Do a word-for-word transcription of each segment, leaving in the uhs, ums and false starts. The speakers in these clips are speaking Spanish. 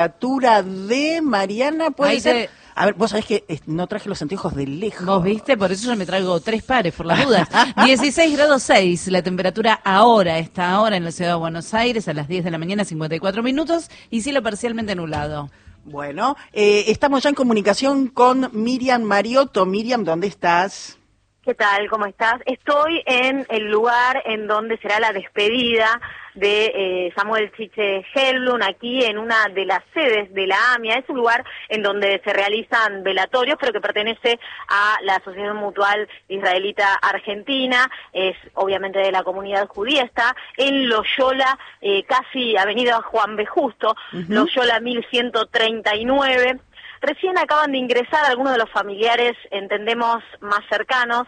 Temperatura de Mariana, puede Ahí ser. te... A ver, vos sabés que eh, no traje los anteojos de lejos. Vos viste, por eso yo me traigo tres pares, por las dudas. dieciséis grados seis, la temperatura ahora, está ahora en la ciudad de Buenos Aires, a las diez de la mañana, cincuenta y cuatro minutos, y cielo parcialmente nublado. Bueno, eh, estamos ya en comunicación con Miriam Mariotto. Miriam, ¿dónde estás? ¿Qué tal? ¿Cómo estás? Estoy en el lugar en donde será la despedida de eh, Samuel Chiche Helblum, aquí en una de las sedes de la AMIA. Es un lugar en donde se realizan velatorios, pero que pertenece a la Asociación Mutual Israelita Argentina, es obviamente de la comunidad judía, está en Loyola, eh, casi Avenida Juan B. Justo, uh-huh. Loyola mil ciento treinta y nueve. Recién acaban de ingresar algunos de los familiares, entendemos, más cercanos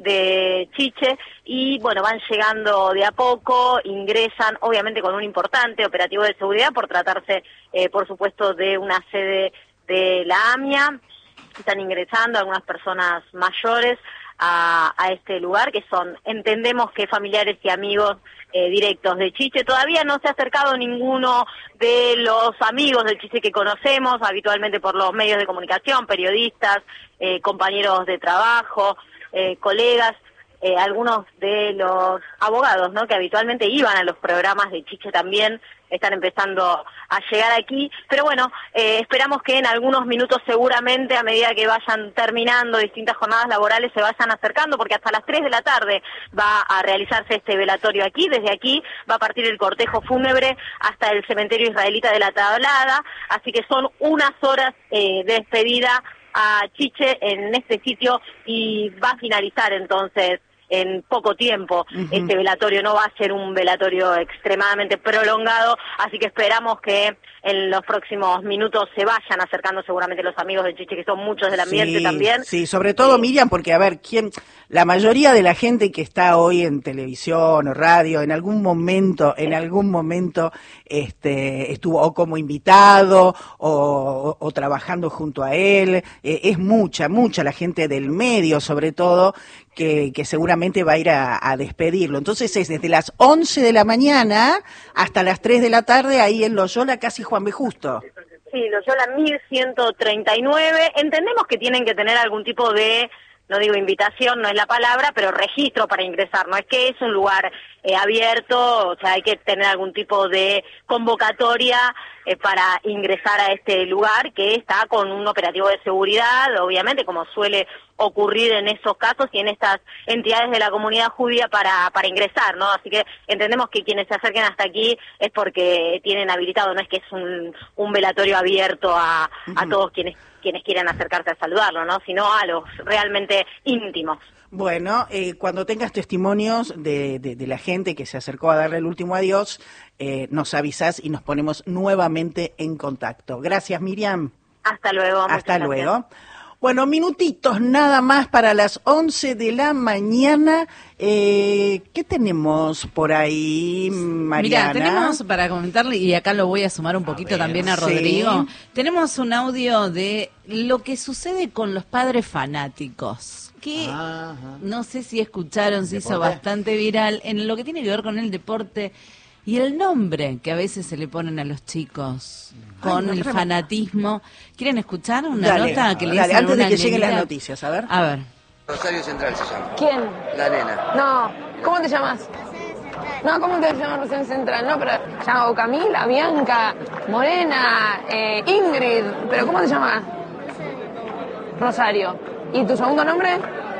de Chiche, y bueno, van llegando de a poco, ingresan obviamente con un importante operativo de seguridad por tratarse, eh, por supuesto, de una sede de la AMIA. Están ingresando algunas personas mayores a, a este lugar, que son, entendemos que familiares y amigos eh, directos de Chiche. Todavía no se ha acercado ninguno de los amigos de Chiche que conocemos, habitualmente por los medios de comunicación, periodistas, eh, compañeros de trabajo, eh, colegas, eh, algunos de los abogados, ¿no?, que habitualmente iban a los programas de Chiche también, están empezando a llegar aquí, pero bueno, eh, esperamos que en algunos minutos seguramente, a medida que vayan terminando distintas jornadas laborales, se vayan acercando, porque hasta las tres de la tarde va a realizarse este velatorio aquí. Desde aquí va a partir el cortejo fúnebre hasta el cementerio israelita de la Tablada, así que son unas horas eh, de despedida a Chiche en este sitio, y va a finalizar entonces en poco tiempo. Uh-huh. Este velatorio no va a ser un velatorio extremadamente prolongado, así que esperamos que en los próximos minutos se vayan acercando seguramente los amigos de Chiche, que son muchos del ambiente, sí, también. Sí, sobre todo, sí. Miriam, porque a ver, quién, la mayoría de la gente que está hoy en televisión o radio, en algún momento, en algún momento este estuvo o como invitado o, o, o trabajando junto a él, eh, es mucha, mucha la gente del medio, sobre todo, que, que seguramente va a ir a, a despedirlo. Entonces es desde las once de la mañana hasta las tres de la tarde ahí en Loyola, casi Juan B. Justo. Sí, Loyola mil ciento treinta y nueve. Entendemos que tienen que tener algún tipo de, no digo invitación, no es la palabra, pero registro para ingresar. No es que es un lugar eh, abierto, o sea, hay que tener algún tipo de convocatoria eh, para ingresar a este lugar, que está con un operativo de seguridad, obviamente, como suele ocurrir en esos casos y en estas entidades de la comunidad judía para para ingresar, ¿no? Así que entendemos que quienes se acerquen hasta aquí es porque tienen habilitado, no es que es un, un velatorio abierto a, uh-huh. a todos quienes quienes quieran acercarse a saludarlo, ¿no?, sino a los realmente íntimos. Bueno, eh, cuando tengas testimonios de, de, de la gente que se acercó a darle el último adiós, eh, nos avisás y nos ponemos nuevamente en contacto. Gracias, Miriam. Hasta luego. Hasta luego. Bueno, minutitos nada más para las once de la mañana. Eh, ¿Qué tenemos por ahí, Mariana? Mira, tenemos para comentarle, y acá lo voy a sumar un poquito a también a Rodrigo, sí. Tenemos un audio de lo que sucede con los padres fanáticos, que Ajá. no sé si escucharon, se hizo bastante viral, en lo que tiene que ver con el deporte y el nombre que a veces se le ponen a los chicos con Ay, no, el creo. fanatismo. ¿Quieren escuchar una dale, nota que le dale, dicen antes de que lleguen nenita? las noticias, a ver. A ver. Rosario Central se llama. ¿Quién? La nena. No, ¿cómo te llamas? No, ¿cómo te llamas Rosario Central? No, pero llamo Camila, Bianca, Morena, eh, Ingrid, pero ¿cómo te llamas? Rosario. ¿Y tu segundo nombre?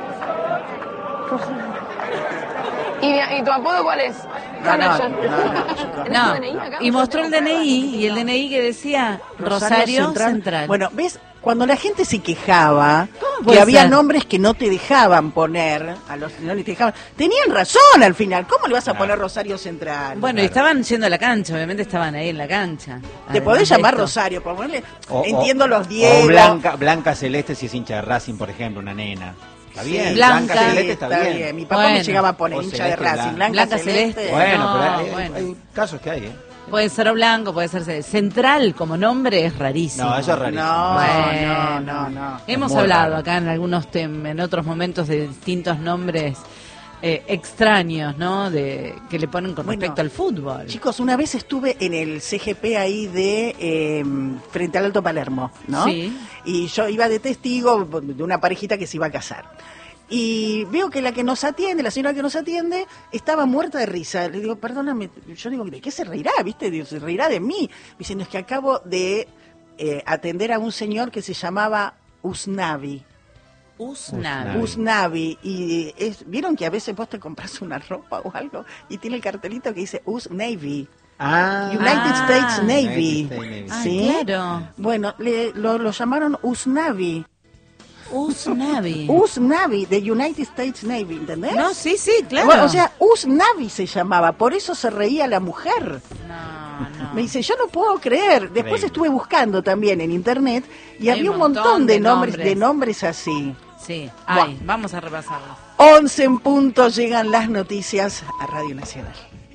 ¿Y, ¿Y tu apodo cuál es? No, no, no, no, no, no. Y mostró el D N I, y el D N I que decía Rosario, Rosario Central. Central. Bueno, ¿ves? Cuando la gente se quejaba que había ser? nombres que no te dejaban poner, a los no les dejaban, tenían razón al final. ¿Cómo le vas a claro. poner Rosario Central? Bueno, claro. y estaban yendo a la cancha, obviamente estaban ahí en la cancha. Te podés llamar esto. Rosario, por ponerle, o, entiendo o, los diez. O Blanca, Blanca Celeste si es hincha de Racing, por ejemplo, una nena. Está bien, sí, Blanca, Blanca Celeste está, está bien. bien. Mi papá bueno. me llegaba a poner o hincha Celeste, de Racing. Blanca, Blanca Celeste. Celeste. Bueno, no, pero hay, bueno. hay casos que hay, ¿eh? Puede ser blanco, puede ser central como nombre, es rarísimo. No, eso es rarísimo. No, bueno, no, no, no. Hemos Muy hablado raro. acá en algunos tem en otros momentos de distintos nombres eh, extraños, ¿no? De que le ponen con Bueno, respecto al fútbol. Chicos, una vez estuve en el C G P ahí de eh, frente al Alto Palermo, ¿no? Sí. Y yo iba de testigo de una parejita que se iba a casar. Y veo que la que nos atiende, la señora que nos atiende, estaba muerta de risa. Le digo, perdóname, yo digo, ¿de qué se reirá? ¿Viste? Digo, se reirá de mí. Me dicen, es que acabo de eh, atender a un señor que se llamaba Usnavi. Usnavi. Usnavi. Y es, vieron que a veces vos te compras una ropa o algo y tiene el cartelito que dice Usnavi. Ah, United Ah. States Navy. United States Navy. Ah, ¿Sí? claro. Bueno, le, lo, lo llamaron Usnavi. Usnavi. Usnavi, de United States Navy, ¿entendés? No, sí, sí, claro. Bueno, o sea, Usnavi se llamaba, por eso se reía la mujer. No, no. Me dice, yo no puedo creer. Después Increíble. estuve buscando también en internet y Hay había un un montón, montón de, de nombres, nombres. de nombres así. Sí, Buah. ay, vamos a repasarlo. once en punto llegan las noticias a Radio Nacional.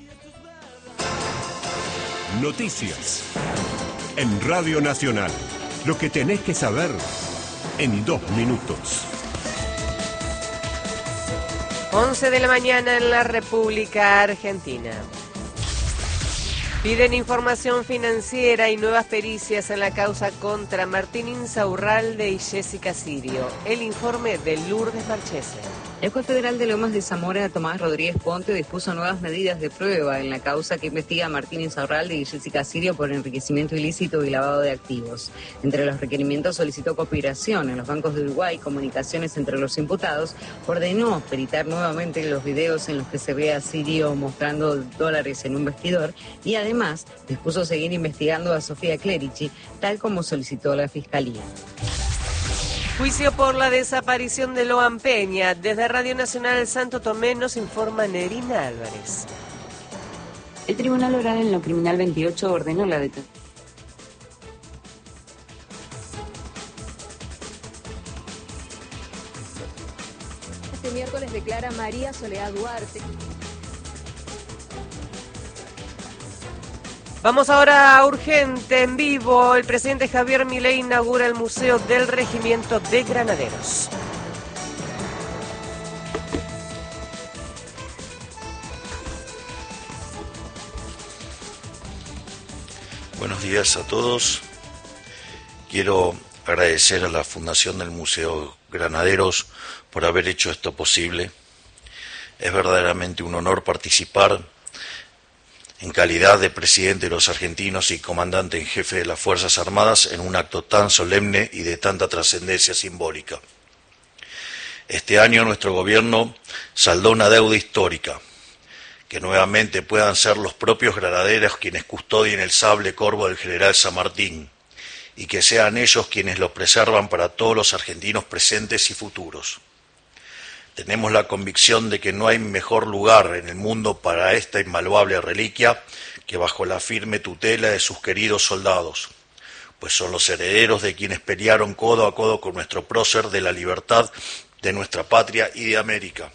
Noticias. En Radio Nacional. Lo que tenés que saber en dos minutos. once de la mañana en la República Argentina. Piden información financiera y nuevas pericias en la causa contra Martín Insaurralde y Jessica Sirio. El informe de Lourdes Marchese. El juez federal de Lomas de Zamora, Tomás Rodríguez Ponte, dispuso nuevas medidas de prueba en la causa que investiga a Martín Insaurralde y Jessica Sirio por enriquecimiento ilícito y lavado de activos. Entre los requerimientos solicitó cooperación en los bancos de Uruguay, comunicaciones entre los imputados, ordenó peritar nuevamente los videos en los que se ve a Sirio mostrando dólares en un vestidor y además dispuso seguir investigando a Sofía Clerici, tal como solicitó la Fiscalía. Juicio por la desaparición de Loan Peña. Desde Radio Nacional Santo Tomé nos informa Nerina Álvarez. El Tribunal Oral en lo Criminal veintiocho ordenó la detención. Este miércoles declara María Soledad Duarte. Vamos ahora a Urgente en vivo. El presidente Javier Milei inaugura el Museo del Regimiento de Granaderos. Buenos días a todos. Quiero agradecer a la Fundación del Museo Granaderos por haber hecho esto posible. Es verdaderamente un honor participar en calidad de presidente de los argentinos y comandante en jefe de las Fuerzas Armadas en un acto tan solemne y de tanta trascendencia simbólica. Este año nuestro gobierno saldó una deuda histórica, que nuevamente puedan ser los propios granaderos quienes custodien el sable corvo del general San Martín y que sean ellos quienes lo preservan para todos los argentinos presentes y futuros. Tenemos la convicción de que no hay mejor lugar en el mundo para esta invaluable reliquia que bajo la firme tutela de sus queridos soldados, pues son los herederos de quienes pelearon codo a codo con nuestro prócer de la libertad de nuestra patria y de América.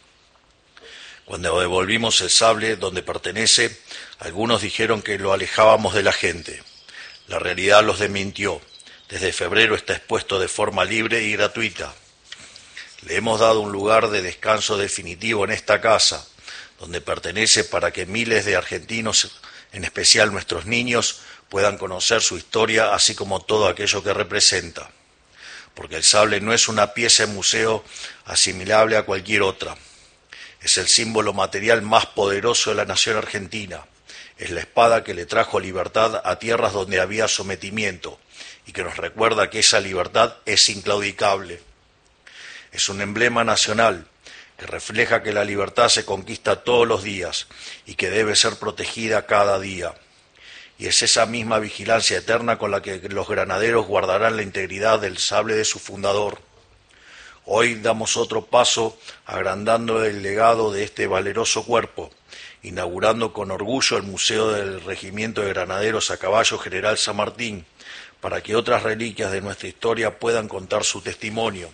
Cuando devolvimos el sable donde pertenece, algunos dijeron que lo alejábamos de la gente. La realidad los desmintió. Desde febrero está expuesto de forma libre y gratuita. Le hemos dado un lugar de descanso definitivo en esta casa, donde pertenece para que miles de argentinos, en especial nuestros niños, puedan conocer su historia, así como todo aquello que representa. Porque el sable no es una pieza de museo asimilable a cualquier otra. Es el símbolo material más poderoso de la nación argentina. Es la espada que le trajo libertad a tierras donde había sometimiento y que nos recuerda que esa libertad es inclaudicable. Es un emblema nacional que refleja que la libertad se conquista todos los días y que debe ser protegida cada día. Y es esa misma vigilancia eterna con la que los granaderos guardarán la integridad del sable de su fundador. Hoy damos otro paso agrandando el legado de este valeroso cuerpo, inaugurando con orgullo el Museo del Regimiento de Granaderos a Caballo General San Martín, para que otras reliquias de nuestra historia puedan contar su testimonio.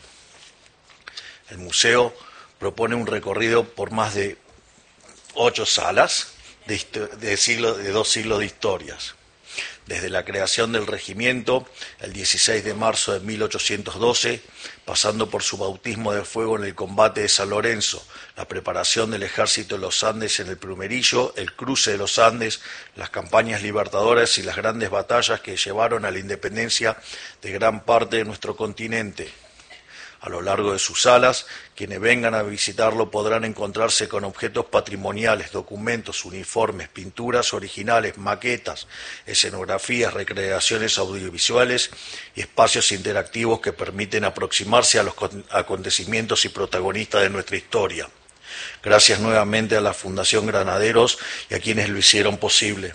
El museo propone un recorrido por más de ocho salas de, de, siglo, de dos siglos de historias. desde la creación del regimiento, el dieciséis de marzo de mil ochocientos doce, pasando por su bautismo de fuego en el combate de San Lorenzo, la preparación del ejército de los Andes en el Plumerillo, el cruce de los Andes, las campañas libertadoras y las grandes batallas que llevaron a la independencia de gran parte de nuestro continente. A lo largo de sus salas, quienes vengan a visitarlo podrán encontrarse con objetos patrimoniales, documentos, uniformes, pinturas originales, maquetas, escenografías, recreaciones audiovisuales y espacios interactivos que permiten aproximarse a los acontecimientos y protagonistas de nuestra historia. Gracias nuevamente a la Fundación Granaderos y a quienes lo hicieron posible.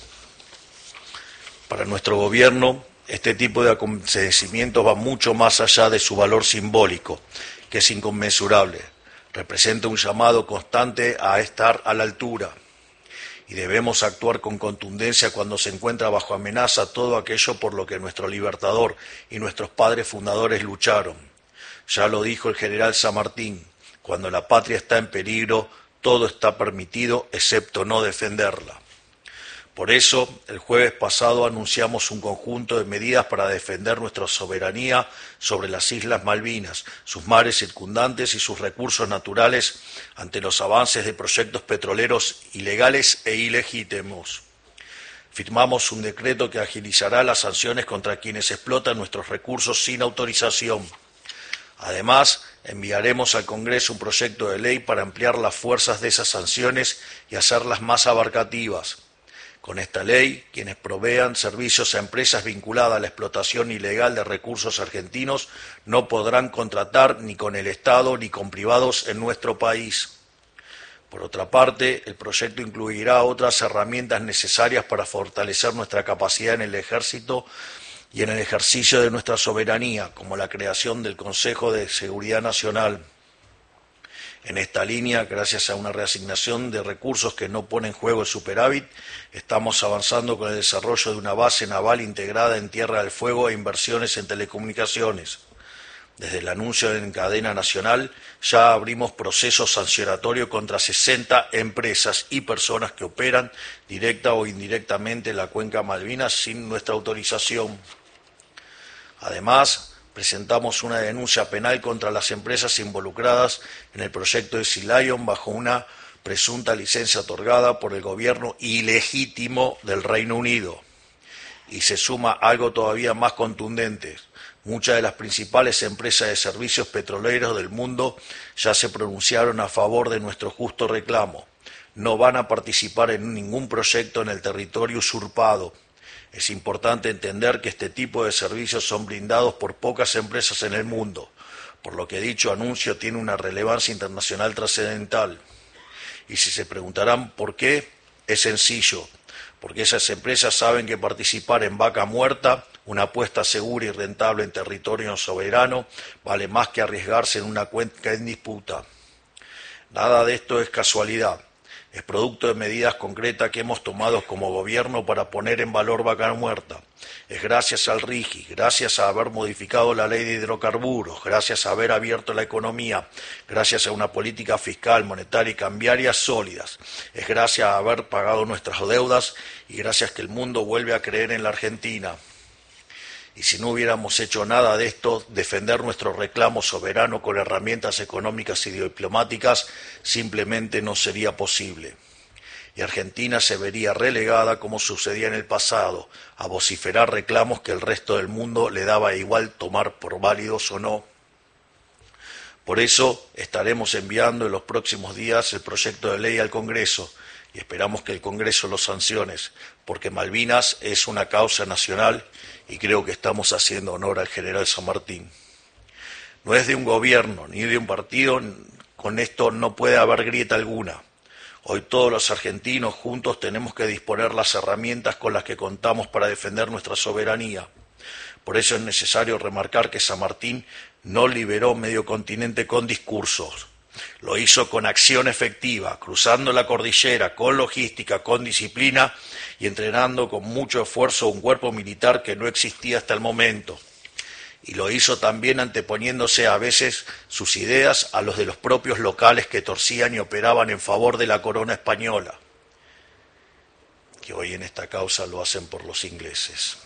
Para nuestro gobierno, este tipo de acontecimientos va mucho más allá de su valor simbólico, que es inconmensurable. Representa un llamado constante a estar a la altura. Y debemos actuar con contundencia cuando se encuentra bajo amenaza todo aquello por lo que nuestro libertador y nuestros padres fundadores lucharon. Ya lo dijo el general San Martín, cuando la patria está en peligro, todo está permitido excepto no defenderla. Por eso, el jueves pasado anunciamos un conjunto de medidas para defender nuestra soberanía sobre las Islas Malvinas, sus mares circundantes y sus recursos naturales ante los avances de proyectos petroleros ilegales e ilegítimos. Firmamos un decreto que agilizará las sanciones contra quienes explotan nuestros recursos sin autorización. Además, enviaremos al Congreso un proyecto de ley para ampliar las fuerzas de esas sanciones y hacerlas más abarcativas. Con esta ley, quienes provean servicios a empresas vinculadas a la explotación ilegal de recursos argentinos no podrán contratar ni con el Estado ni con privados en nuestro país. Por otra parte, el proyecto incluirá otras herramientas necesarias para fortalecer nuestra capacidad en el Ejército y en el ejercicio de nuestra soberanía, como la creación del Consejo de Seguridad Nacional. En esta línea, gracias a una reasignación de recursos que no pone en juego el superávit, estamos avanzando con el desarrollo de una base naval integrada en Tierra del Fuego e inversiones en telecomunicaciones. Desde el anuncio en cadena nacional, ya abrimos procesos sancionatorios contra sesenta empresas y personas que operan directa o indirectamente en la cuenca Malvinas sin nuestra autorización. Además, presentamos una denuncia penal contra las empresas involucradas en el proyecto de Sea Lion bajo una presunta licencia otorgada por el gobierno ilegítimo del Reino Unido. Y se suma algo todavía más contundente. Muchas de las principales empresas de servicios petroleros del mundo ya se pronunciaron a favor de nuestro justo reclamo. No van a participar en ningún proyecto en el territorio usurpado. Es importante entender que este tipo de servicios son brindados por pocas empresas en el mundo, por lo que dicho anuncio tiene una relevancia internacional trascendental. Y si se preguntarán por qué, es sencillo, porque esas empresas saben que participar en vaca muerta, una apuesta segura y rentable en territorio soberano, vale más que arriesgarse en una cuenca en disputa. Nada de esto es casualidad. Es producto de medidas concretas que hemos tomado como gobierno para poner en valor Vaca Muerta. Es gracias al RIGI, gracias a haber modificado la ley de hidrocarburos, gracias a haber abierto la economía, gracias a una política fiscal, monetaria y cambiaria sólidas. Es gracias a haber pagado nuestras deudas y gracias que el mundo vuelve a creer en la Argentina. Y si no hubiéramos hecho nada de esto, defender nuestro reclamo soberano con herramientas económicas y diplomáticas simplemente no sería posible. Y Argentina se vería relegada, como sucedía en el pasado, a vociferar reclamos que el resto del mundo le daba igual tomar por válidos o no. Por eso estaremos enviando en los próximos días el proyecto de ley al Congreso y esperamos que el Congreso lo sancione, porque Malvinas es una causa nacional y creo que estamos haciendo honor al general San Martín. No es de un gobierno ni de un partido, con esto no puede haber grieta alguna. Hoy todos los argentinos juntos tenemos que disponer las herramientas con las que contamos para defender nuestra soberanía. Por eso es necesario remarcar que San Martín no liberó medio continente con discursos. Lo hizo con acción efectiva, cruzando la cordillera, con logística, con disciplina y entrenando con mucho esfuerzo un cuerpo militar que no existía hasta el momento. Y lo hizo también anteponiéndose a veces sus ideas a los de los propios locales que torcían y operaban en favor de la corona española. que hoy en esta causa lo hacen por los ingleses.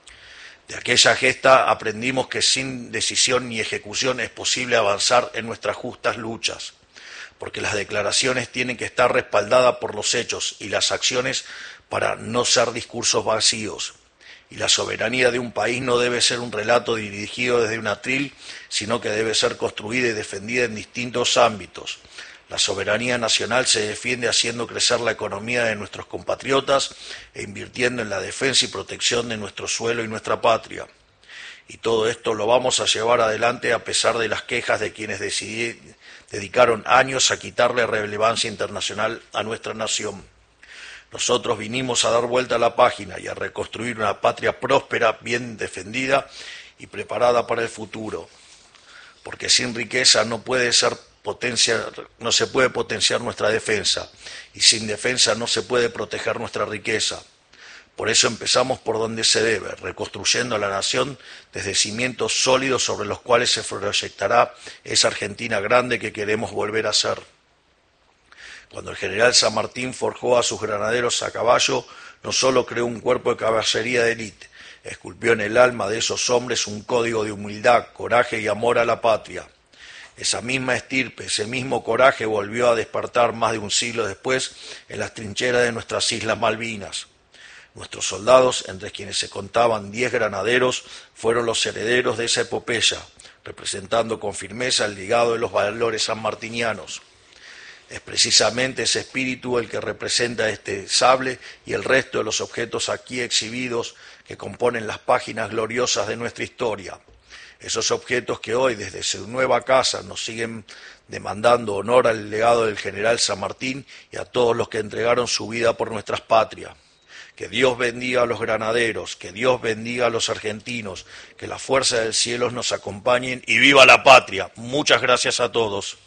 De aquella gesta aprendimos que sin decisión ni ejecución es posible avanzar en nuestras justas luchas, porque las declaraciones tienen que estar respaldadas por los hechos y las acciones para no ser discursos vacíos. Y la soberanía de un país no debe ser un relato dirigido desde un atril, sino que debe ser construida y defendida en distintos ámbitos. La soberanía nacional se defiende haciendo crecer la economía de nuestros compatriotas e invirtiendo en la defensa y protección de nuestro suelo y nuestra patria. Y todo esto lo vamos a llevar adelante a pesar de las quejas de quienes decidí, dedicaron años a quitarle relevancia internacional a nuestra nación. Nosotros vinimos a dar vuelta a la página y a reconstruir una patria próspera, bien defendida y preparada para el futuro. Porque sin riqueza no puede ser potencia, no se puede potenciar nuestra defensa, y sin defensa no se puede proteger nuestra riqueza. Por eso empezamos por donde se debe, reconstruyendo la nación desde cimientos sólidos sobre los cuales se proyectará esa Argentina grande que queremos volver a ser. Cuando el general San Martín forjó a sus granaderos a caballo, no solo creó un cuerpo de caballería de élite, esculpió en el alma de esos hombres un código de humildad, coraje y amor a la patria. Esa misma estirpe, ese mismo coraje volvió a despertar más de un siglo después en las trincheras de nuestras Islas Malvinas. Nuestros soldados, entre quienes se contaban diez granaderos, fueron los herederos de esa epopeya, representando con firmeza el legado de los valores sanmartinianos. Es precisamente ese espíritu el que representa este sable y el resto de los objetos aquí exhibidos que componen las páginas gloriosas de nuestra historia. Esos objetos que hoy desde su nueva casa nos siguen demandando honor al legado del general San Martín y a todos los que entregaron su vida por nuestras patrias. Que Dios bendiga a los granaderos, que Dios bendiga a los argentinos, que la fuerza del cielo nos acompañen y ¡viva la patria! Muchas gracias a todos.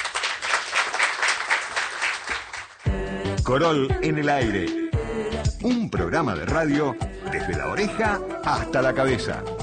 Corol en el aire. Un programa de radio desde la oreja hasta la cabeza.